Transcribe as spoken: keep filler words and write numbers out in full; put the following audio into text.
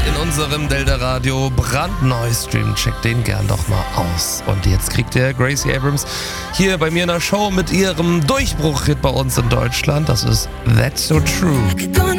in unserem Delta Radio brandneu Stream. Checkt den gern doch mal aus. Und jetzt kriegt ihr Gracie Abrams hier bei mir in der Show mit ihrem Durchbruch-Hit bei uns in Deutschland. Das ist That's So True.